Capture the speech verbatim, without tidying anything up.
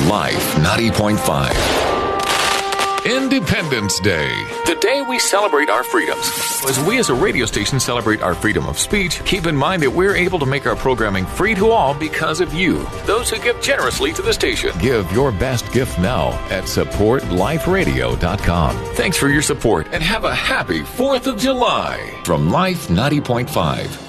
Life ninety point five. Independence Day, the day we celebrate our freedoms. As we as a radio station celebrate our freedom of speech, keep in mind that we're able to make our programming free to all because of you, those who give generously to the station. Give your best gift now at support life radio dot com. Thanks for your support and have a happy fourth of July from Life ninety point five.